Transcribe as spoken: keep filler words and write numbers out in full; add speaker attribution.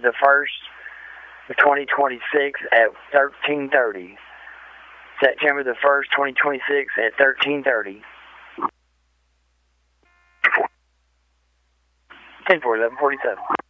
Speaker 1: the first of twenty twenty-six at thirteen thirty. September the first, twenty twenty-six at thirteen thirty. ten four, eleven forty-seven.